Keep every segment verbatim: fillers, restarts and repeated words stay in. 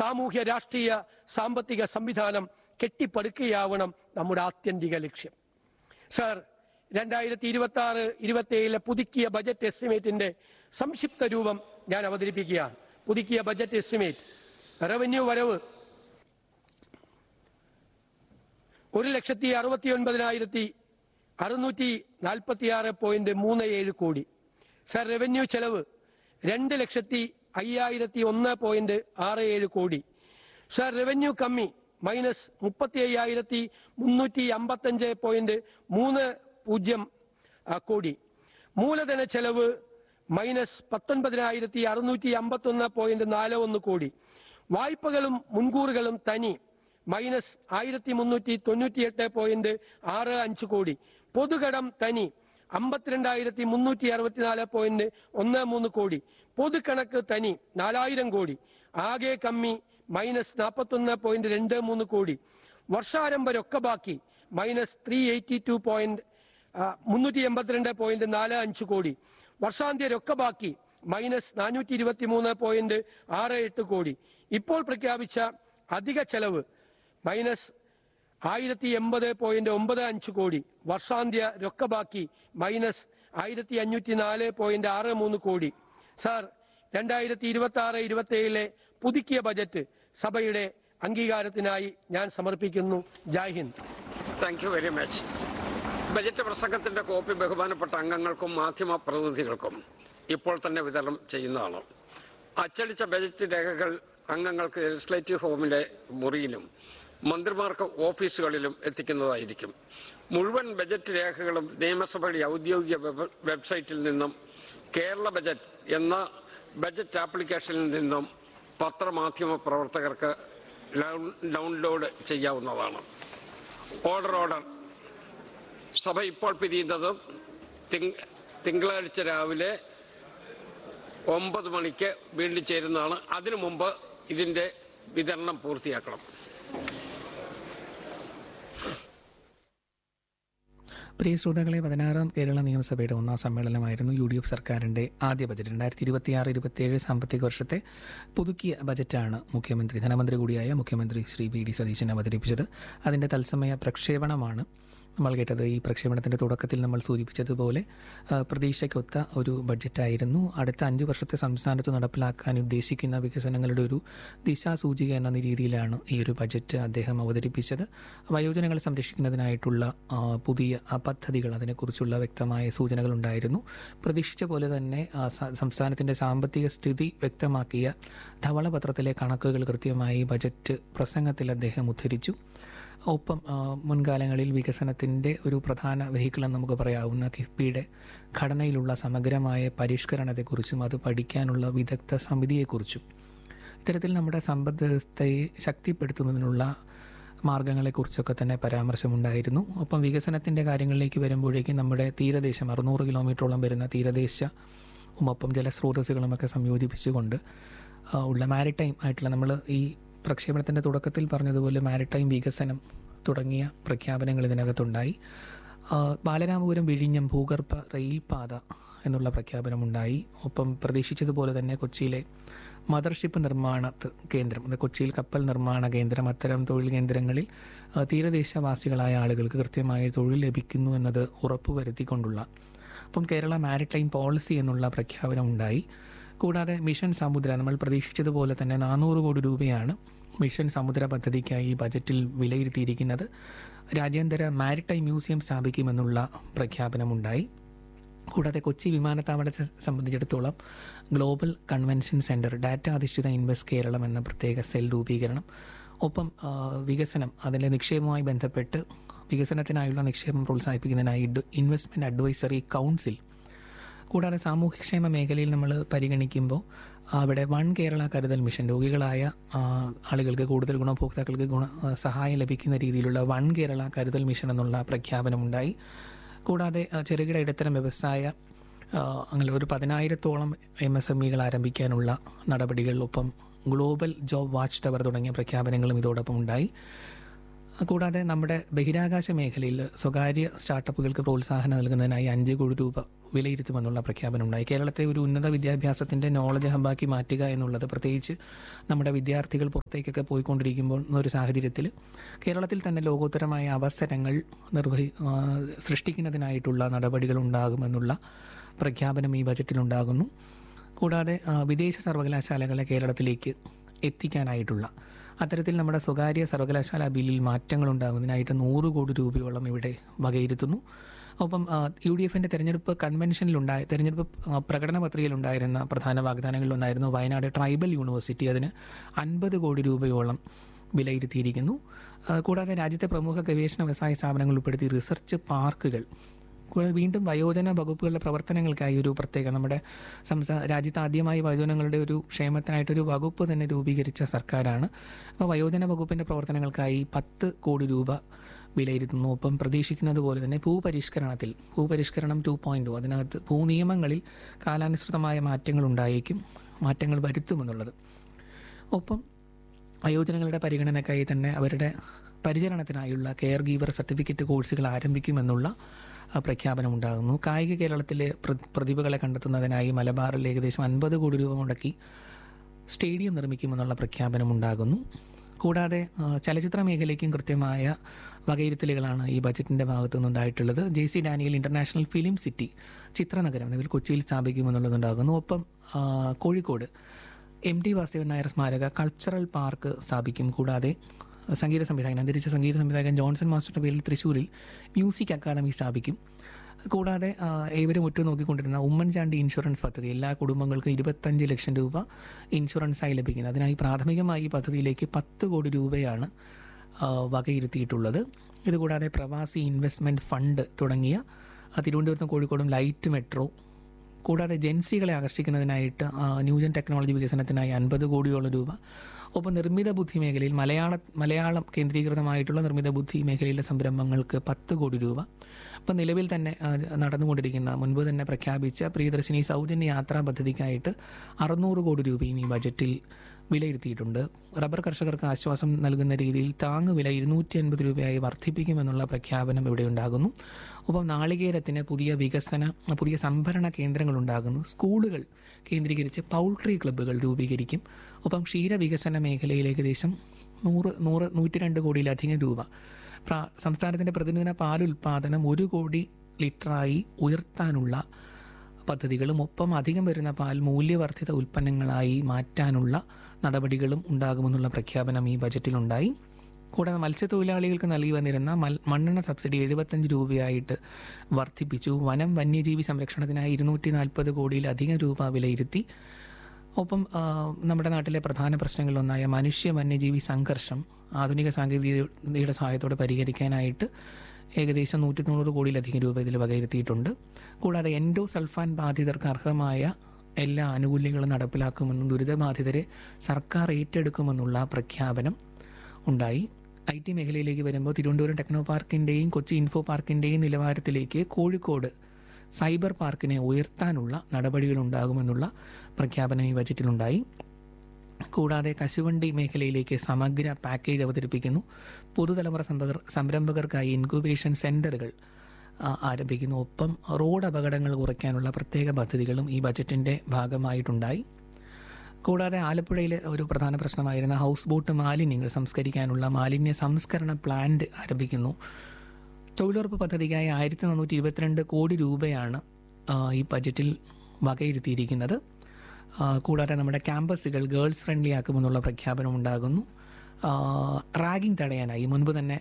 സാമൂഹ്യ രാഷ്ട്രീയ സാമ്പത്തിക സംവിധാനം കെട്ടിപ്പടുക്കുകയാവണം നമ്മുടെ ആത്യന്തിക ലക്ഷ്യം. സർ, രണ്ടായിരത്തി ഇരുപത്തി ആറ് ഇരുപത്തി ഏഴിലെ പുതുക്കിയ ബജറ്റ് എസ്റ്റിമേറ്റിന്റെ സംക്ഷിപ്ത രൂപം ഞാൻ അവതരിപ്പിക്കുകയാണ്. പുതുക്കിയ ബജറ്റ് എസ്റ്റിമേറ്റ്: റവന്യൂ വരവ് ഒരു ലക്ഷത്തി അറുപത്തി ഒൻപതിനായിരത്തി അറുന്നൂറ്റി നാൽപ്പത്തി ആറ് പോയിന്റ് മൂന്ന് ഏഴ് കോടി. സർ, റവന്യൂ ചെലവ് രണ്ട് ലക്ഷത്തി അയ്യായിരത്തി ഒന്ന് പോയിന്റ് ആറ് ഏഴ് കോടി. സർ, റവന്യൂ കമ്മി മൈനസ് മുപ്പത്തി അയ്യായിരത്തി മുന്നൂറ്റി അമ്പത്തഞ്ച് പോയിന്റ് മൂന്ന് പൂജ്യം കോടി. മൂലധന ചെലവ് മൈനസ് പത്തൊൻപതിനായിരത്തി അറുന്നൂറ്റി അമ്പത്തി ഒന്ന് പോയിന്റ് നാല് ഒന്ന് കോടി. വായ്പകളും മുൻകൂറുകളും തനി മൈനസ് ആയിരത്തി മുന്നൂറ്റി തൊണ്ണൂറ്റി എട്ട് പോയിന്റ് ആറ് അഞ്ച് കോടി. പൊതുകടം തനി അമ്പത്തിരണ്ടായിരത്തി മുന്നൂറ്റി അറുപത്തിനാല് പോയിന്റ് ഒന്ന് മൂന്ന് കോടി. പൊതുകണക്ക് തനി നാലായിരം കോടി. ആകെ കമ്മി മൈനസ് നാൽപ്പത്തി ഒന്ന് പോയിന്റ് രണ്ട് മൂന്ന് കോടി. വർഷാരംഭ രൊക്കബാക്കി minus three eighty two point മുന്നൂറ്റി എൺപത്തിരണ്ട് പോയിന്റ് നാല് അഞ്ച് കോടി. വർഷാന്ത്യ രൊക്കബാക്കി മൈനസ് നാനൂറ്റി ഇരുപത്തി മൂന്ന് പോയിന്റ് ആറ് എട്ട് കോടി. ഇപ്പോൾ പ്രഖ്യാപിച്ച അധിക ചെലവ് മൈനസ് ആയിരത്തി എൺപത് പോയിന്റ് ഒമ്പത് അഞ്ച് കോടി. വർഷാന്ത്യ രൊക്കബാക്കി മൈനസ് ആയിരത്തി അഞ്ഞൂറ്റി നാല് പോയിന്റ് ആറ് മൂന്ന് കോടി. സാർ, രണ്ടായിരത്തി ഇരുപത്തി ആറ് ഇരുപത്തി ഏഴിലെ പുതുക്കിയ ബജറ്റ് സഭയുടെ അംഗീകാരത്തിനായി ഞാൻ സമർപ്പിക്കുന്നു. ജയ് Hind. Thank you very much. Budget പ്രസംഗത്തിന്റെ കോപ്പി ബഹുമാനപ്പെട്ട അംഗങ്ങൾക്കും മാധ്യമ പ്രതിനിധികൾക്കും ഇപ്പോൾ തന്നെ വിതരണം ചെയ്യുന്നതാണ്. അച്ചടിച്ച ബജറ്റ് രേഖകൾ അംഗങ്ങൾക്ക് ലെജിസ്ലേറ്റീവ് ഹോമിലെ മുറിയിലും മന്ത്രിമാർക്ക് ഓഫീസുകളിലും എത്തിക്കുന്നതായിരിക്കും. മുഴുവൻ ബജറ്റ് രേഖകളും നിയമസഭയുടെ ഔദ്യോഗിക വെബ്സൈറ്റിൽ നിന്നും കേരള ബജറ്റ് എന്ന ബജറ്റ് ആപ്ലിക്കേഷനിൽ നിന്നും പത്രമാധ്യമ പ്രവർത്തകർക്ക് ഡൗൺലോഡ് ചെയ്യാവുന്നതാണ്. ഓർഡർ ഓർഡർ സഭ ഇപ്പോൾ പിരിയുന്നത് തിങ്കളാഴ്ച രാവിലെ ഒമ്പത് മണിക്ക് വീണ്ടും ചേരുന്നതാണ്. അതിനു മുമ്പ് ഇതിന്റെ വിതരണം പൂർത്തിയാക്കണം. പ്രിയ ശ്രോതാക്കളെ, പതിനാറാം കേരള നിയമസഭയുടെ ഒന്നാം സമ്മേളനമായിരുന്നു യു ഡി എഫ് സർക്കാരിൻ്റെ ആദ്യ ബജറ്റ്. രണ്ടായിരത്തി ഇരുപത്തിയാറ് ഇരുപത്തിയേഴ് സാമ്പത്തിക വർഷത്തെ പുതുക്കിയ ബജറ്റാണ് മുഖ്യമന്ത്രി ധനമന്ത്രി കൂടിയായ മുഖ്യമന്ത്രി ശ്രീ വി ഡി സതീശൻ അവതരിപ്പിച്ചത്. അതിൻ്റെ തത്സമയ പ്രക്ഷേപണമാണ് നമ്മൾ കേട്ടത്. ഈ പ്രക്ഷേപണത്തിൻ്റെ തുടക്കത്തിൽ നമ്മൾ സൂചിപ്പിച്ചതുപോലെ പ്രതീക്ഷയ്ക്കൊത്ത ഒരു ബഡ്ജറ്റായിരുന്നു. അടുത്ത അഞ്ച് വർഷത്തെ സംസ്ഥാനത്ത് നടപ്പിലാക്കാൻ ഉദ്ദേശിക്കുന്ന വികസനങ്ങളുടെ ഒരു ദിശാസൂചിക എന്ന രീതിയിലാണ് ഈ ഒരു ബഡ്ജറ്റ് അദ്ദേഹം അവതരിപ്പിച്ചത്. വയോജനങ്ങളെ സംരക്ഷിക്കുന്നതിനായിട്ടുള്ള പുതിയ പദ്ധതികൾ, അതിനെക്കുറിച്ചുള്ള വ്യക്തമായ സൂചനകളുണ്ടായിരുന്നു. പ്രതീക്ഷിച്ച പോലെ തന്നെ സംസ്ഥാനത്തിൻ്റെ സാമ്പത്തിക സ്ഥിതി വ്യക്തമാക്കിയ ധവളപത്രത്തിലെ കണക്കുകൾ കൃത്യമായി ബജറ്റ് പ്രസംഗത്തിൽ അദ്ദേഹം ഉദ്ധരിച്ചു. ഒപ്പം മുൻകാലങ്ങളിൽ വികസനത്തിൻ്റെ ഒരു പ്രധാന വെഹിക്കിളെന്ന് നമുക്ക് പറയാവുന്ന കിഫ്ബിയുടെ ഘടനയിലുള്ള സമഗ്രമായ പരിഷ്കരണത്തെക്കുറിച്ചും അത് പഠിക്കാനുള്ള വിദഗ്ധ സമിതിയെക്കുറിച്ചും ഇത്തരത്തിൽ നമ്മുടെ സമ്പദ് വ്യവസ്ഥയെ ശക്തിപ്പെടുത്തുന്നതിനുള്ള മാർഗങ്ങളെക്കുറിച്ചൊക്കെ തന്നെ പരാമർശമുണ്ടായിരുന്നു. ഒപ്പം വികസനത്തിൻ്റെ കാര്യങ്ങളിലേക്ക് വരുമ്പോഴേക്കും നമ്മുടെ തീരദേശം അറുന്നൂറ് കിലോമീറ്ററോളം വരുന്ന തീരദേശവും ഒപ്പം ജലസ്രോതസ്സുകളുമൊക്കെ സംയോജിപ്പിച്ചുകൊണ്ട് ഉള്ള മാരിടൈം ആയിട്ടുള്ള, നമ്മൾ ഈ പ്രക്ഷേപണത്തിൻ്റെ തുടക്കത്തിൽ പറഞ്ഞതുപോലെ മാരിടൈം വികസനം തുടങ്ങിയ പ്രഖ്യാപനങ്ങൾ ഇതിനകത്തുണ്ടായി. ബാലരാമപുരം വിഴിഞ്ഞം ഭൂഗർഭ റെയിൽപാത എന്നുള്ള പ്രഖ്യാപനമുണ്ടായി. ഒപ്പം പ്രതീക്ഷിച്ചതുപോലെ തന്നെ കൊച്ചിയിലെ മദർഷിപ്പ് നിർമ്മാണ കേന്ദ്രം, അത് കൊച്ചിയിൽ കപ്പൽ നിർമ്മാണ കേന്ദ്രം, അത്തരം തൊഴിൽ കേന്ദ്രങ്ങളിൽ തീരദേശവാസികളായ ആളുകൾക്ക് കൃത്യമായി തൊഴിൽ ലഭിക്കുന്നു എന്നത് ഉറപ്പുവരുത്തിക്കൊണ്ടുള്ള അപ്പം കേരള മാരിടൈം പോളിസി എന്നുള്ള പ്രഖ്യാപനം ഉണ്ടായി. കൂടാതെ മിഷൻ സമുദ്ര, നമ്മൾ പ്രതീക്ഷിച്ചതുപോലെ തന്നെ നാനൂറ് കോടി രൂപയാണ് മിഷൻ സമുദ്ര പദ്ധതിക്കായി ഈ ബജറ്റിൽ വിലയിരുത്തിയിരിക്കുന്നത്. രാജ്യാന്തര മാരിടൈം മ്യൂസിയം സ്ഥാപിക്കുമെന്നുള്ള പ്രഖ്യാപനമുണ്ടായി. കൂടാതെ കൊച്ചി വിമാനത്താവളത്തെ സംബന്ധിച്ചിടത്തോളം ഗ്ലോബൽ കൺവെൻഷൻ സെൻറ്റർ, ഡാറ്റ അധിഷ്ഠിത ഇൻവെസ്റ്റ് കേരളം എന്ന പ്രത്യേക സെൽ രൂപീകരണം, ഒപ്പം വികസനം, അതിൻ്റെ നിക്ഷേപവുമായി ബന്ധപ്പെട്ട് വികസനത്തിനായുള്ള നിക്ഷേപം പ്രോത്സാഹിപ്പിക്കുന്നതിനായി ഇൻവെസ്റ്റ്മെൻറ്റ് അഡ്വൈസറി കൗൺസിൽ. കൂടാതെ സാമൂഹ്യക്ഷേമ മേഖലയിൽ നമ്മൾ പരിഗണിക്കുമ്പോൾ അവിടെ വൺ കേരള കരുതൽ മിഷൻ, രോഗികളായ ആളുകൾക്ക് കൂടുതൽ ഗുണഭോക്താക്കൾക്ക് ഗുണ സഹായം ലഭിക്കുന്ന രീതിയിലുള്ള വൺ കേരള കരുതൽ മിഷൻ എന്നുള്ള പ്രഖ്യാപനമുണ്ടായി. കൂടാതെ ചെറുകിട ഇടത്തരം വ്യവസായ അങ്ങനെ ഒരു പതിനായിരത്തോളം എം എസ് എം ഇകൾ ആരംഭിക്കാനുള്ള നടപടികൾ, ഒപ്പം ഗ്ലോബൽ ജോബ് വാച്ച് ടവർ തുടങ്ങിയ പ്രഖ്യാപനങ്ങളും ഇതോടൊപ്പം ഉണ്ടായി. കൂടാതെ നമ്മുടെ ബഹിരാകാശ മേഖലയിൽ സ്വകാര്യ സ്റ്റാർട്ടപ്പുകൾക്ക് പ്രോത്സാഹനം നൽകുന്നതിനായി അഞ്ച് കോടി രൂപ വിലയിരുത്തുമെന്നുള്ള പ്രഖ്യാപനമുണ്ടായി. കേരളത്തെ ഒരു ഉന്നത വിദ്യാഭ്യാസത്തിൻ്റെ നോളജ് ഹബ്ബാക്കി മാറ്റുക എന്നുള്ളത്, പ്രത്യേകിച്ച് നമ്മുടെ വിദ്യാർത്ഥികൾ പുറത്തേക്കൊക്കെ പോയിക്കൊണ്ടിരിക്കുമ്പോൾ ഒരു സാഹചര്യത്തിൽ കേരളത്തിൽ തന്നെ ലോകോത്തരമായ അവസരങ്ങൾ നിർവഹി സൃഷ്ടിക്കുന്നതിനായിട്ടുള്ള നടപടികൾ ഉണ്ടാകുമെന്നുള്ള പ്രഖ്യാപനം ഈ ബജറ്റിലുണ്ടാകുന്നു. കൂടാതെ വിദേശ സർവകലാശാലകളെ കേരളത്തിലേക്ക് എത്തിക്കാനായിട്ടുള്ള അത്തരത്തിൽ നമ്മുടെ സ്വകാര്യ സർവകലാശാല ബില്ലിൽ മാറ്റങ്ങൾ ഉണ്ടാകുന്നതിനായിട്ട് നൂറ് കോടി രൂപയോളം ഇവിടെ വകയിരുത്തുന്നു. ഒപ്പം യു ഡി എഫിൻ്റെ തെരഞ്ഞെടുപ്പ് കൺവെൻഷനിലുണ്ടായ തെരഞ്ഞെടുപ്പ് പ്രകടന പത്രികയിലുണ്ടായിരുന്ന പ്രധാന വാഗ്ദാനങ്ങളിലൊന്നായിരുന്നു വയനാട് ട്രൈബൽ യൂണിവേഴ്സിറ്റി. അതിന് അൻപത് കോടി രൂപയോളം വിലയിരുത്തിയിരിക്കുന്നു. കൂടാതെ രാജ്യത്തെ പ്രമുഖ ഗവേഷണ വ്യവസായ സ്ഥാപനങ്ങൾ ഉൾപ്പെടുത്തി റിസർച്ച് പാർക്കുകൾ, കൂടാതെ വീണ്ടും വയോജന വകുപ്പുകളുടെ പ്രവർത്തനങ്ങൾക്കായി ഒരു പ്രത്യേക നമ്മുടെ സംസ്ഥാന രാജ്യത്ത് ആദ്യമായി വയോജനങ്ങളുടെ ഒരു ക്ഷേമത്തിനായിട്ടൊരു വകുപ്പ് തന്നെ രൂപീകരിച്ച സർക്കാരാണ്. അപ്പോൾ വയോജന വകുപ്പിൻ്റെ പ്രവർത്തനങ്ങൾക്കായി പത്ത് കോടി രൂപ വിലയിരുത്തുന്നു. ഒപ്പം പ്രതീക്ഷിക്കുന്നത് പോലെ തന്നെ ഭൂപരിഷ്കരണത്തിൽ ഭൂപരിഷ്കരണം ടു പോയിൻറ്റ് അതിനകത്ത് ഭൂനിയമങ്ങളിൽ കാലാനുസൃതമായ മാറ്റങ്ങൾ ഉണ്ടായേക്കും, മാറ്റങ്ങൾ വരുത്തുമെന്നുള്ളത്. ഒപ്പം വയോജനങ്ങളുടെ പരിഗണനയ്ക്കായി തന്നെ അവരുടെ പരിചരണത്തിനായുള്ള കെയർ ഗീവർ സർട്ടിഫിക്കറ്റ് കോഴ്സുകൾ ആരംഭിക്കുമെന്നുള്ള പ്രഖ്യാപനമുണ്ടാകുന്നു. കായിക കേരളത്തിലെ പ്രതിഭകളെ കണ്ടെത്തുന്നതിനായി മലബാറിൽ ഏകദേശം അൻപത് കോടി രൂപ മുടക്കി സ്റ്റേഡിയം നിർമ്മിക്കുമെന്നുള്ള പ്രഖ്യാപനമുണ്ടാകുന്നു. കൂടാതെ ചലച്ചിത്ര മേഖലയ്ക്കും കൃത്യമായ വകയിരുത്തലുകളാണ് ഈ ബജറ്റിൻ്റെ ഭാഗത്തു നിന്നുണ്ടായിട്ടുള്ളത്. J C Daniel international film city ചിത്രനഗരം നിലവിൽ കൊച്ചിയിൽ സ്ഥാപിക്കുമെന്നുള്ളതുണ്ടാകുന്നു. ഒപ്പം കോഴിക്കോട് എം ടി വാസുദേവൻ നായർ സ്മാരക കൾച്ചറൽ പാർക്ക് സ്ഥാപിക്കും. കൂടാതെ സംഗീത സംവിധായകൻ അന്തരിച്ച സംഗീത സംവിധായകൻ ജോൺസൺ മാസ്റ്ററുടെ പേരിൽ തൃശ്ശൂരിൽ മ്യൂസിക് അക്കാദമി സ്ഥാപിക്കും. കൂടാതെ ഏവരും ഉറ്റുനോക്കിക്കൊണ്ടിരുന്ന ഉമ്മൻചാണ്ടി ഇൻഷുറൻസ് പദ്ധതി എല്ലാ കുടുംബങ്ങൾക്കും ഇരുപത്തഞ്ച് ലക്ഷം രൂപ ഇൻഷുറൻസായി ലഭിക്കുന്നത്. അതിനായി പ്രാഥമികമായി ഈ പദ്ധതിയിലേക്ക് പത്ത് കോടി രൂപയാണ് വകയിരുത്തിയിട്ടുള്ളത്. ഇതുകൂടാതെ പ്രവാസി ഇൻവെസ്റ്റ്മെൻറ്റ് ഫണ്ട് തുടങ്ങിയ തിരുവനന്തപുരത്തും കോഴിക്കോടും ലൈറ്റ് മെട്രോ, കൂടാതെ ജൻസികളെ ആകർഷിക്കുന്നതിനായിട്ട് ന്യൂജൻ ടെക്നോളജി വികസനത്തിനായി അൻപത് കോടിയോളം രൂപ. ഒപ്പം നിർമ്മിത ബുദ്ധി മേഖലയിൽ മലയാള മലയാളം കേന്ദ്രീകൃതമായിട്ടുള്ള നിർമ്മിത ബുദ്ധി മേഖലയിലെ സംരംഭങ്ങൾക്ക് പത്ത് കോടി രൂപ. അപ്പം നിലവിൽ തന്നെ നടന്നുകൊണ്ടിരിക്കുന്ന മുൻപ് തന്നെ പ്രഖ്യാപിച്ച പ്രിയദർശിനി സൗജന്യ യാത്രാ പദ്ധതിക്കായിട്ട് അറുന്നൂറ് കോടി രൂപയും ഈ ബജറ്റിൽ വിലയിരുത്തിയിട്ടുണ്ട്. റബ്ബർ കർഷകർക്ക് ആശ്വാസം നൽകുന്ന രീതിയിൽ താങ്ങുവില ഇരുന്നൂറ്റി അൻപത് രൂപയായി വർദ്ധിപ്പിക്കുമെന്നുള്ള പ്രഖ്യാപനം ഇവിടെ ഉണ്ടാകുന്നു. ഒപ്പം നാളികേരത്തിന് പുതിയ വികസന പുതിയ സംഭരണ കേന്ദ്രങ്ങൾ ഉണ്ടാകുന്നു. സ്കൂളുകൾ കേന്ദ്രീകരിച്ച് പൗൾട്രി ക്ലബ്ബുകൾ രൂപീകരിക്കും. ഒപ്പം ക്ഷീരവികസന മേഖലയിൽ ഏകദേശം നൂറ് നൂറ് നൂറ്റി രണ്ട് കോടിയിലധികം രൂപ. സംസ്ഥാനത്തിൻ്റെ പ്രതിദിന പാലുൽപാദനം ഒരു കോടി ലിറ്ററായി ഉയർത്താനുള്ള പദ്ധതികളും ഒപ്പം അധികം വരുന്ന പാൽ മൂല്യവർദ്ധിത ഉൽപ്പന്നങ്ങളായി മാറ്റാനുള്ള നടപടികളും ഉണ്ടാകുമെന്നുള്ള പ്രഖ്യാപനം ഈ ബജറ്റിലുണ്ടായി. കൂടാതെ മത്സ്യത്തൊഴിലാളികൾക്ക് നൽകി വന്നിരുന്ന മണ്ണെണ്ണ സബ്സിഡി എഴുപത്തഞ്ച് രൂപയായിട്ട് വർദ്ധിപ്പിച്ചു. വനം വന്യജീവി സംരക്ഷണത്തിനായി ഇരുന്നൂറ്റി നാൽപ്പത് കോടിയിലധികം രൂപ വിലയിരുത്തി. ഒപ്പം നമ്മുടെ നാട്ടിലെ പ്രധാന പ്രശ്നങ്ങളിലൊന്നായ മനുഷ്യ വന്യജീവി സംഘർഷം ആധുനിക സാങ്കേതികതയുടെ സഹായത്തോടെ പരിഹരിക്കാനായിട്ട് ഏകദേശം നൂറ്റി തൊണ്ണൂറ് കോടിയിലധികം രൂപ ഇതിൽ വകയിരുത്തിയിട്ടുണ്ട്. കൂടാതെ എൻഡോ സൾഫാൻ ബാധിതർക്ക് അർഹമായ എല്ലാ ആനുകൂല്യങ്ങളും നടപ്പിലാക്കുമെന്നും ദുരിതബാധിതരെ സർക്കാർ ഏറ്റെടുക്കുമെന്നുള്ള പ്രഖ്യാപനം ഉണ്ടായി. ഐ ടി മേഖലയിലേക്ക് വരുമ്പോൾ തിരുവനന്തപുരം ടെക്നോ പാർക്കിൻ്റെയും കൊച്ചി ഇൻഫോ പാർക്കിൻ്റെയും നിലവാരത്തിലേക്ക് കോഴിക്കോട് സൈബർ പാർക്കിനെ ഉയർത്താനുള്ള നടപടികളുണ്ടാകുമെന്നുള്ള പ്രഖ്യാപനം ഈ ബജറ്റിലുണ്ടായി. കൂടാതെ കശുവണ്ടി മേഖലയിലേക്ക് സമഗ്ര പാക്കേജ് അവതരിപ്പിക്കുന്നു. പുതുതലമുറ സംരംഭകർക്കായി ഇൻക്യുബേഷൻ സെൻ്ററുകൾ ആരംഭിക്കുന്നു. ഒപ്പം റോഡ് അപകടങ്ങൾ കുറയ്ക്കാനുള്ള പ്രത്യേക പദ്ധതികളും ഈ ബജറ്റിൻ്റെ ഭാഗമായിട്ടുണ്ടായി. കൂടാതെ ആലപ്പുഴയിലെ ഒരു പ്രധാന പ്രശ്നമായിരുന്ന ഹൗസ് ബോട്ട് മാലിന്യങ്ങൾ സംസ്കരിക്കാനുള്ള മാലിന്യ സംസ്കരണ പ്ലാന്റ് ആരംഭിക്കുന്നു. തൊഴിലുറപ്പ് പദ്ധതിക്കായി ആയിരത്തി നാനൂറ്റി ഇരുപത്തിരണ്ട് കോടി രൂപയാണ് ഈ ബജറ്റിൽ വകയിരുത്തിയിരിക്കുന്നത്. കൂടാതെ നമ്മുടെ ക്യാമ്പസുകൾ ഗേൾസ് ഫ്രണ്ട്ലി ആക്കുമെന്നുള്ള പ്രഖ്യാപനം ഉണ്ടാകുന്നു. റാഗിംഗ് തടയാനായി മുൻപ് തന്നെ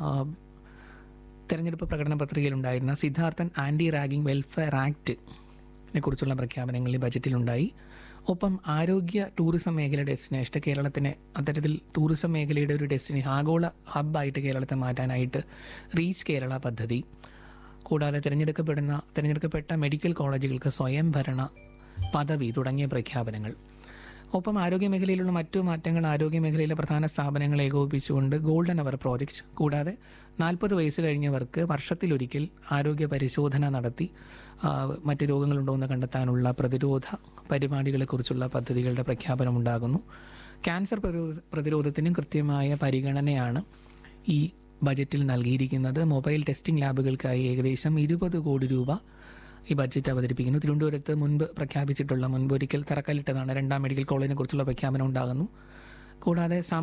തെരഞ്ഞെടുപ്പ് പ്രകടന പത്രികയിലുണ്ടായിരുന്ന സിദ്ധാർത്ഥൻ ആൻറ്റി റാഗിംഗ് വെൽഫെയർ ആക്ടിനെ കുറിച്ചുള്ള പ്രഖ്യാപനങ്ങൾ ഈ ബജറ്റിലുണ്ടായി. ഒപ്പം ആരോഗ്യ ടൂറിസം മേഖലയുടെ ഡെസ്റ്റിനേഷൻ കേരളത്തിനെ അത്തരത്തിൽ ടൂറിസം മേഖലയുടെ ഒരു ഡെസ്റ്റിനേഷൻ ആഗോള ഹബ്ബായിട്ട് കേരളത്തെ മാറ്റാനായിട്ട് റീച്ച് കേരള പദ്ധതി. കൂടാതെ തിരഞ്ഞെടുക്കപ്പെടുന്ന തിരഞ്ഞെടുക്കപ്പെട്ട മെഡിക്കൽ കോളേജുകൾക്ക് സ്വയംഭരണ പദവി തുടങ്ങിയ പ്രഖ്യാപനങ്ങൾ. ഒപ്പം ആരോഗ്യ മേഖലയിലുള്ള മറ്റു മാറ്റങ്ങൾ ആരോഗ്യ മേഖലയിലെ പ്രധാന സ്ഥാപനങ്ങൾ ഏകോപിപ്പിച്ചുകൊണ്ട് ഗോൾഡൻ അവർ പ്രോജക്റ്റ്. കൂടാതെ നാൽപ്പത് വയസ്സ് കഴിഞ്ഞവർക്ക് വർഷത്തിലൊരിക്കൽ ആരോഗ്യ പരിശോധന നടത്തി മറ്റ് രോഗങ്ങളുണ്ടോ എന്ന് കണ്ടെത്താനുള്ള പ്രതിരോധ പരിപാടികളെക്കുറിച്ചുള്ള പദ്ധതികളുടെ പ്രഖ്യാപനമുണ്ടാകുന്നു. ക്യാൻസർ പ്രതിരോധ പ്രതിരോധത്തിനും കൃത്യമായ പരിഗണനയാണ് ഈ ബജറ്റിൽ നൽകിയിരിക്കുന്നത്. മൊബൈൽ ടെസ്റ്റിംഗ് ലാബുകൾക്കായി ഏകദേശം ഇരുപത് കോടി രൂപ ഈ ബഡ്ജറ്റ് അവതരിപ്പിക്കുന്നു. തിരുവനന്തപുരത്ത് മുൻപ് പ്രഖ്യാപിച്ചിട്ടുള്ള മുൻപൊരിക്കൽ തറക്കല്ലിട്ടതാണ് രണ്ടാം മെഡിക്കൽ കോളേജിനെ കുറിച്ചുള്ള പ്രഖ്യാപനം ഉണ്ടാകുന്നു. കൂടാതെ